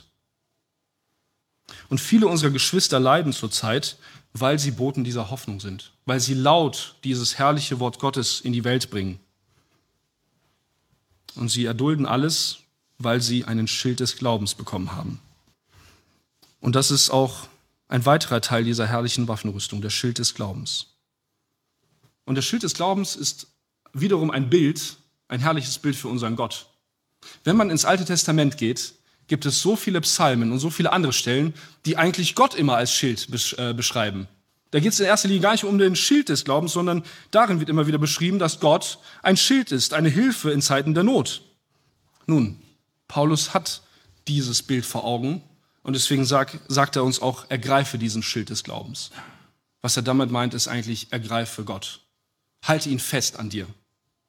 Und viele unserer Geschwister leiden zurzeit, weil sie Boten dieser Hoffnung sind, weil sie laut dieses herrliche Wort Gottes in die Welt bringen. Und sie erdulden alles, weil sie einen Schild des Glaubens bekommen haben. Und das ist auch ein weiterer Teil dieser herrlichen Waffenrüstung, der Schild des Glaubens. Und der Schild des Glaubens ist wiederum ein Bild, ein herrliches Bild für unseren Gott. Wenn man ins Alte Testament geht, gibt es so viele Psalmen und so viele andere Stellen, die eigentlich Gott immer als Schild beschreiben. Da geht es in erster Linie gar nicht um den Schild des Glaubens, sondern darin wird immer wieder beschrieben, dass Gott ein Schild ist, eine Hilfe in Zeiten der Not. Nun, Paulus hat dieses Bild vor Augen und deswegen sagt er uns auch, ergreife diesen Schild des Glaubens. Was er damit meint, ist eigentlich, ergreife Gott. Halte ihn fest an dir.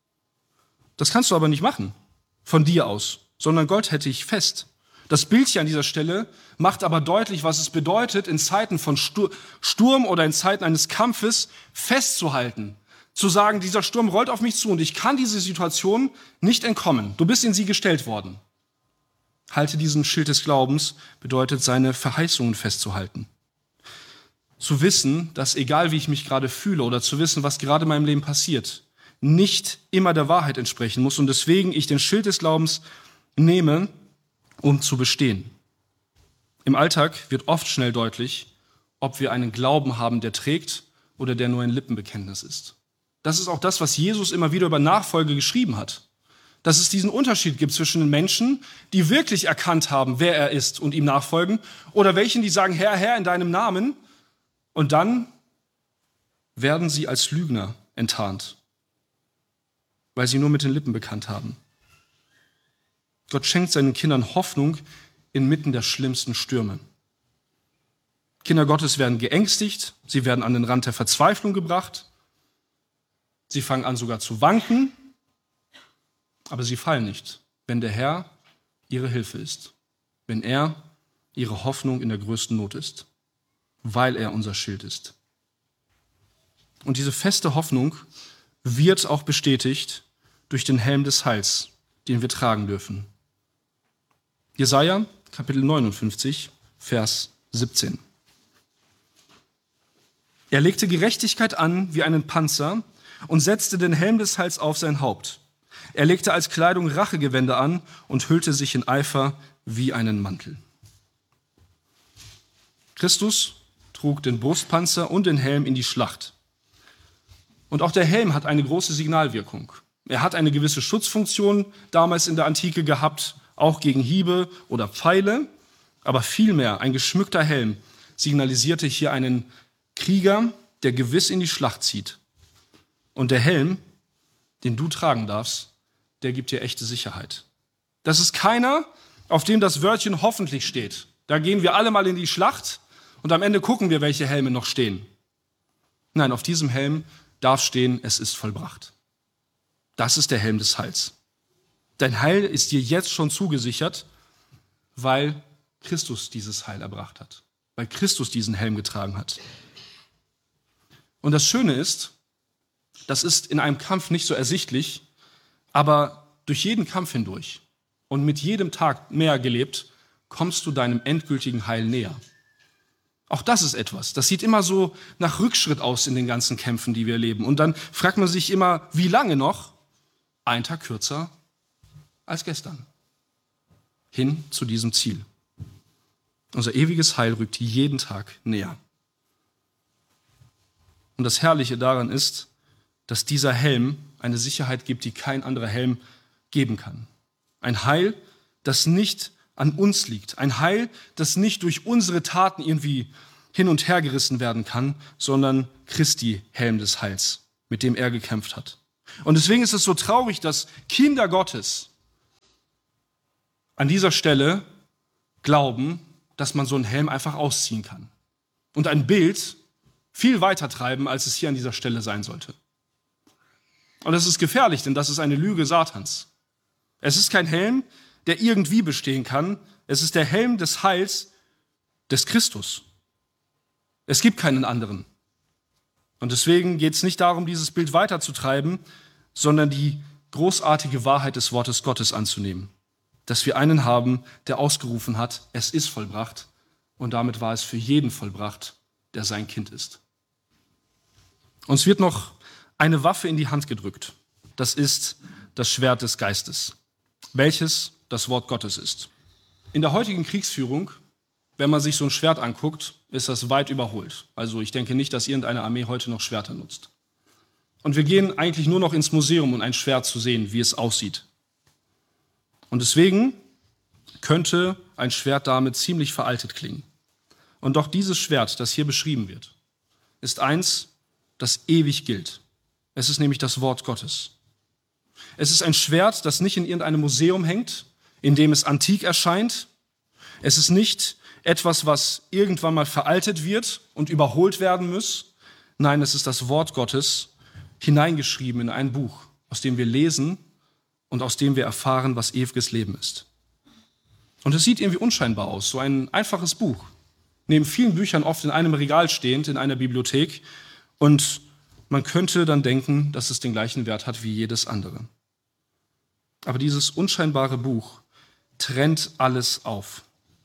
Das kannst du aber nicht machen, von dir aus, sondern Gott hält dich fest. Das Bild hier an dieser Stelle macht aber deutlich, was es bedeutet, in Zeiten von Sturm oder in Zeiten eines Kampfes festzuhalten. Zu sagen, dieser Sturm rollt auf mich zu und ich kann diese Situation nicht entkommen. Du bist in sie gestellt worden. Halte diesen Schild des Glaubens bedeutet, seine Verheißungen festzuhalten. Zu wissen, dass egal wie ich mich gerade fühle oder zu wissen, was gerade in meinem Leben passiert, nicht immer der Wahrheit entsprechen muss und deswegen ich den Schild des Glaubens nehme, um zu bestehen. Im Alltag wird oft schnell deutlich, ob wir einen Glauben haben, der trägt oder der nur ein Lippenbekenntnis ist. Das ist auch das, was Jesus immer wieder über Nachfolge geschrieben hat. Dass es diesen Unterschied gibt zwischen den Menschen, die wirklich erkannt haben, wer er ist und ihm nachfolgen, oder welchen, die sagen, Herr, Herr, in deinem Namen, und dann werden sie als Lügner enttarnt, weil sie nur mit den Lippen bekannt haben. Gott schenkt seinen Kindern Hoffnung inmitten der schlimmsten Stürme. Kinder Gottes werden geängstigt, sie werden an den Rand der Verzweiflung gebracht, sie fangen an sogar zu wanken, aber sie fallen nicht, wenn der Herr ihre Hilfe ist, wenn er ihre Hoffnung in der größten Not ist, weil er unser Schild ist. Und diese feste Hoffnung wird auch bestätigt durch den Helm des Heils, den wir tragen dürfen. Jesaja, Kapitel 59, Vers 17. Er legte Gerechtigkeit an wie einen Panzer und setzte den Helm des Heils auf sein Haupt. Er legte als Kleidung Rachegewänder an und hüllte sich in Eifer wie einen Mantel. Christus trug den Brustpanzer und den Helm in die Schlacht. Und auch der Helm hat eine große Signalwirkung. Er hat eine gewisse Schutzfunktion damals in der Antike gehabt, auch gegen Hiebe oder Pfeile. Aber vielmehr ein geschmückter Helm signalisierte hier einen Krieger, der gewiss in die Schlacht zieht. Und der Helm, den du tragen darfst, der gibt dir echte Sicherheit. Das ist keiner, auf dem das Wörtchen hoffentlich steht. Da gehen wir alle mal in die Schlacht und am Ende gucken wir, welche Helme noch stehen. Nein, auf diesem Helm darf stehen, es ist vollbracht. Das ist der Helm des Heils. Dein Heil ist dir jetzt schon zugesichert, weil Christus dieses Heil erbracht hat, weil Christus diesen Helm getragen hat. Und das Schöne ist, das ist in einem Kampf nicht so ersichtlich, aber durch jeden Kampf hindurch und mit jedem Tag mehr gelebt, kommst du deinem endgültigen Heil näher. Auch das ist etwas, das sieht immer so nach Rückschritt aus in den ganzen Kämpfen, die wir erleben. Und dann fragt man sich immer, wie lange noch? Ein Tag kürzer als gestern. Hin zu diesem Ziel. Unser ewiges Heil rückt jeden Tag näher. Und das Herrliche daran ist, dass dieser Helm eine Sicherheit gibt, die kein anderer Helm geben kann. Ein Heil, das nicht an uns liegt. Ein Heil, das nicht durch unsere Taten irgendwie hin und her gerissen werden kann, sondern Christi Helm des Heils, mit dem er gekämpft hat. Und deswegen ist es so traurig, dass Kinder Gottes an dieser Stelle glauben, dass man so einen Helm einfach ausziehen kann und ein Bild viel weiter treiben, als es hier an dieser Stelle sein sollte. Und das ist gefährlich, denn das ist eine Lüge Satans. Es ist kein Helm, der irgendwie bestehen kann. Es ist der Helm des Heils des Christus. Es gibt keinen anderen. Und deswegen geht es nicht darum, dieses Bild weiterzutreiben, sondern die großartige Wahrheit des Wortes Gottes anzunehmen. Dass wir einen haben, der ausgerufen hat, es ist vollbracht. Und damit war es für jeden vollbracht, der sein Kind ist. Uns wird noch eine Waffe in die Hand gedrückt. Das ist das Schwert des Geistes, welches das Wort Gottes ist. In der heutigen Kriegsführung, wenn man sich so ein Schwert anguckt, ist das weit überholt. Also ich denke nicht, dass irgendeine Armee heute noch Schwerter nutzt. Und wir gehen eigentlich nur noch ins Museum, um ein Schwert zu sehen, wie es aussieht. Und deswegen könnte ein Schwert damit ziemlich veraltet klingen. Und doch dieses Schwert, das hier beschrieben wird, ist eins, das ewig gilt. Es ist nämlich das Wort Gottes. Es ist ein Schwert, das nicht in irgendeinem Museum hängt, in dem es antik erscheint. Es ist nicht etwas, was irgendwann mal veraltet wird und überholt werden muss. Nein, es ist das Wort Gottes, hineingeschrieben in ein Buch, aus dem wir lesen und aus dem wir erfahren, was ewiges Leben ist. Und es sieht irgendwie unscheinbar aus, so ein einfaches Buch, neben vielen Büchern oft in einem Regal stehend, in einer Bibliothek. Und man könnte dann denken, dass es den gleichen Wert hat wie jedes andere. Aber dieses unscheinbare Buch trennt alles auf.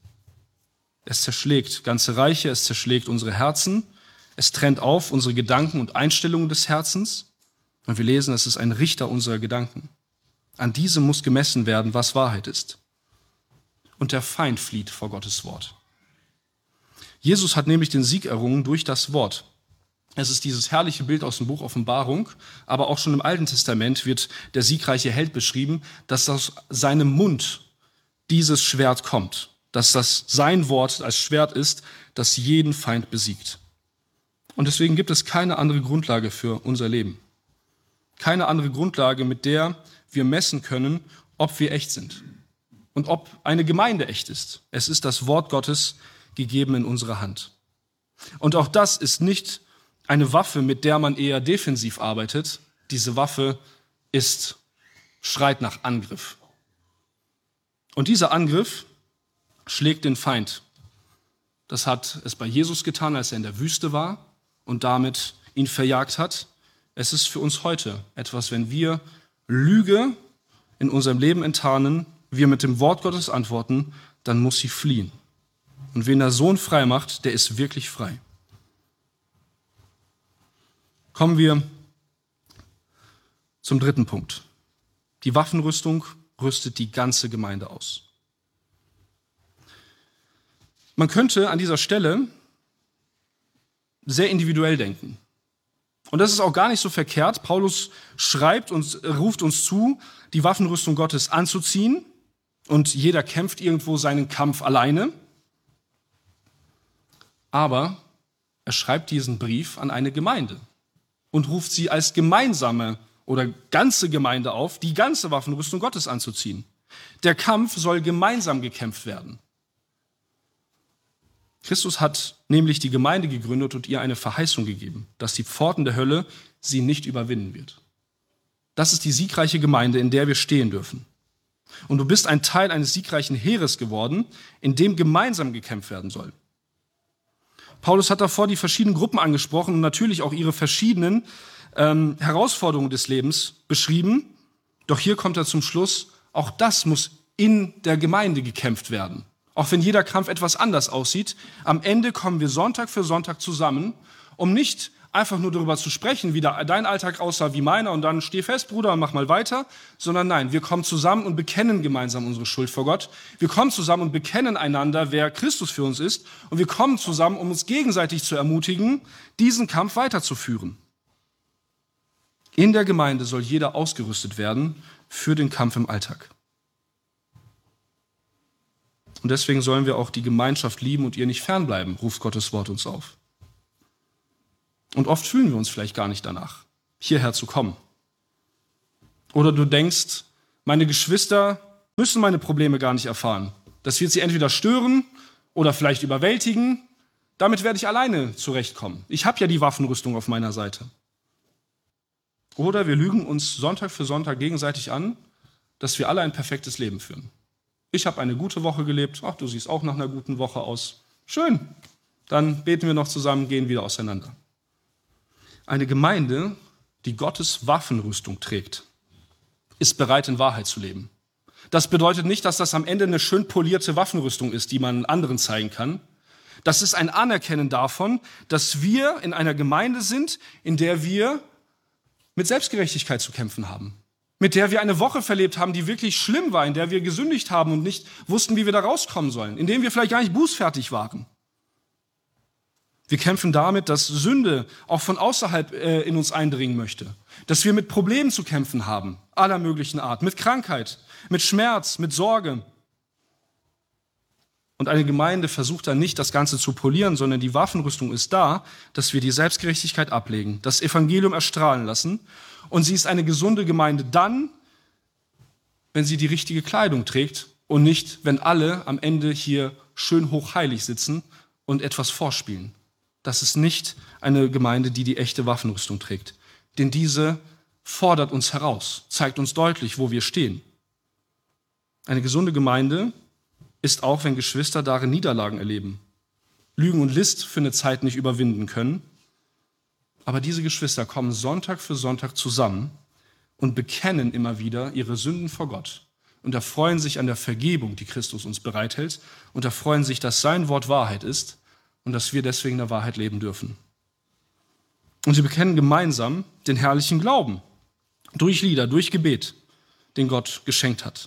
Es zerschlägt ganze Reiche, es zerschlägt unsere Herzen, es trennt auf unsere Gedanken und Einstellungen des Herzens. Und wir lesen, es ist ein Richter unserer Gedanken. An diesem muss gemessen werden, was Wahrheit ist. Und der Feind flieht vor Gottes Wort. Jesus hat nämlich den Sieg errungen durch das Wort. Es ist dieses herrliche Bild aus dem Buch Offenbarung, aber auch schon im Alten Testament wird der siegreiche Held beschrieben, dass aus seinem Mund dieses Schwert kommt, dass das sein Wort als Schwert ist, das jeden Feind besiegt. Und deswegen gibt es keine andere Grundlage für unser Leben. Keine andere Grundlage, mit der wir messen können, ob wir echt sind und ob eine Gemeinde echt ist. Es ist das Wort Gottes gegeben in unserer Hand. Und auch das ist nicht eine Waffe, mit der man eher defensiv arbeitet. Diese Waffe schreit nach Angriff. Und dieser Angriff schlägt den Feind. Das hat es bei Jesus getan, als er in der Wüste war und damit ihn verjagt hat. Es ist für uns heute etwas, wenn wir Lüge in unserem Leben enttarnen, wir mit dem Wort Gottes antworten, dann muss sie fliehen. Und wen der Sohn frei macht, der ist wirklich frei. Kommen wir zum dritten Punkt. Die Waffenrüstung rüstet die ganze Gemeinde aus. Man könnte an dieser Stelle sehr individuell denken. Und das ist auch gar nicht so verkehrt. Paulus ruft uns zu, die Waffenrüstung Gottes anzuziehen. Und jeder kämpft irgendwo seinen Kampf alleine. Aber er schreibt diesen Brief an eine Gemeinde und ruft sie als gemeinsame oder ganze Gemeinde auf, die ganze Waffenrüstung Gottes anzuziehen. Der Kampf soll gemeinsam gekämpft werden. Christus hat nämlich die Gemeinde gegründet und ihr eine Verheißung gegeben, dass die Pforten der Hölle sie nicht überwinden wird. Das ist die siegreiche Gemeinde, in der wir stehen dürfen. Und du bist ein Teil eines siegreichen Heeres geworden, in dem gemeinsam gekämpft werden soll. Paulus hat davor die verschiedenen Gruppen angesprochen und natürlich auch ihre verschiedenen Herausforderungen des Lebens beschrieben. Doch hier kommt er zum Schluss, auch das muss in der Gemeinde gekämpft werden. Auch wenn jeder Kampf etwas anders aussieht, am Ende kommen wir Sonntag für Sonntag zusammen, um nicht einfach nur darüber zu sprechen, wie dein Alltag aussah wie meiner und dann steh fest, Bruder, und mach mal weiter, sondern nein, wir kommen zusammen und bekennen gemeinsam unsere Schuld vor Gott. Wir kommen zusammen und bekennen einander, wer Christus für uns ist, und wir kommen zusammen, um uns gegenseitig zu ermutigen, diesen Kampf weiterzuführen. In der Gemeinde soll jeder ausgerüstet werden für den Kampf im Alltag. Und deswegen sollen wir auch die Gemeinschaft lieben und ihr nicht fernbleiben, ruft Gottes Wort uns auf. Und oft fühlen wir uns vielleicht gar nicht danach, hierher zu kommen. Oder du denkst, meine Geschwister müssen meine Probleme gar nicht erfahren. Das wird sie entweder stören oder vielleicht überwältigen. Damit werde ich alleine zurechtkommen. Ich habe ja die Waffenrüstung auf meiner Seite. Oder wir lügen uns Sonntag für Sonntag gegenseitig an, dass wir alle ein perfektes Leben führen. Ich habe eine gute Woche gelebt. Ach, du siehst auch nach einer guten Woche aus. Schön. Dann beten wir noch zusammen, gehen wieder auseinander. Eine Gemeinde, die Gottes Waffenrüstung trägt, ist bereit, in Wahrheit zu leben. Das bedeutet nicht, dass das am Ende eine schön polierte Waffenrüstung ist, die man anderen zeigen kann. Das ist ein Anerkennen davon, dass wir in einer Gemeinde sind, in der wir mit Selbstgerechtigkeit zu kämpfen haben. Mit der wir eine Woche verlebt haben, die wirklich schlimm war, in der wir gesündigt haben und nicht wussten, wie wir da rauskommen sollen, in dem wir vielleicht gar nicht bußfertig waren. Wir kämpfen damit, dass Sünde auch von außerhalb in uns eindringen möchte, dass wir mit Problemen zu kämpfen haben, aller möglichen Art, mit Krankheit, mit Schmerz, mit Sorge. Und eine Gemeinde versucht dann nicht, das Ganze zu polieren, sondern die Waffenrüstung ist da, dass wir die Selbstgerechtigkeit ablegen, das Evangelium erstrahlen lassen. Und sie ist eine gesunde Gemeinde dann, wenn sie die richtige Kleidung trägt und nicht, wenn alle am Ende hier schön hochheilig sitzen und etwas vorspielen. Das ist nicht eine Gemeinde, die die echte Waffenrüstung trägt. Denn diese fordert uns heraus, zeigt uns deutlich, wo wir stehen. Eine gesunde Gemeinde ist auch, wenn Geschwister darin Niederlagen erleben, Lügen und List für eine Zeit nicht überwinden können. Aber diese Geschwister kommen Sonntag für Sonntag zusammen und bekennen immer wieder ihre Sünden vor Gott und erfreuen sich an der Vergebung, die Christus uns bereithält, und erfreuen sich, dass sein Wort Wahrheit ist und dass wir deswegen der Wahrheit leben dürfen. Und sie bekennen gemeinsam den herrlichen Glauben durch Lieder, durch Gebet, den Gott geschenkt hat.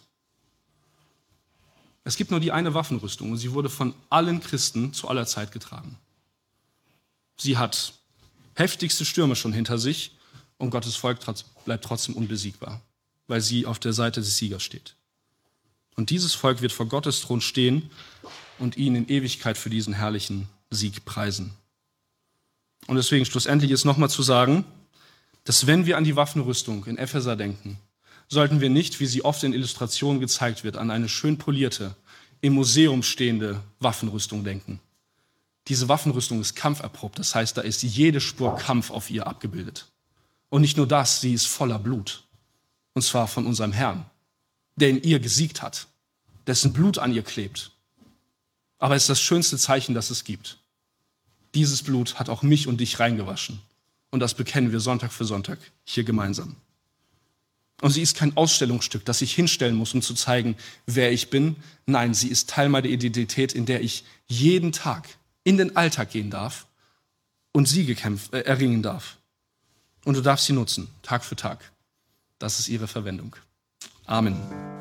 Es gibt nur die eine Waffenrüstung und sie wurde von allen Christen zu aller Zeit getragen. Sie hat heftigste Stürme schon hinter sich und Gottes Volk bleibt trotzdem unbesiegbar, weil sie auf der Seite des Siegers steht. Und dieses Volk wird vor Gottes Thron stehen und ihn in Ewigkeit für diesen herrlichen Sieg preisen. Und deswegen schlussendlich ist nochmal zu sagen, dass wenn wir an die Waffenrüstung in Epheser denken, sollten wir nicht, wie sie oft in Illustrationen gezeigt wird, an eine schön polierte, im Museum stehende Waffenrüstung denken. Diese Waffenrüstung ist kampferprobt, das heißt, da ist jede Spur Kampf auf ihr abgebildet. Und nicht nur das, sie ist voller Blut. Und zwar von unserem Herrn, der in ihr gesiegt hat, dessen Blut an ihr klebt. Aber es ist das schönste Zeichen, das es gibt. Dieses Blut hat auch mich und dich reingewaschen. Und das bekennen wir Sonntag für Sonntag hier gemeinsam. Und sie ist kein Ausstellungsstück, das ich hinstellen muss, um zu zeigen, wer ich bin. Nein, sie ist Teil meiner Identität, in der ich jeden Tag in den Alltag gehen darf und Siege erringen darf. Und du darfst sie nutzen, Tag für Tag. Das ist ihre Verwendung. Amen.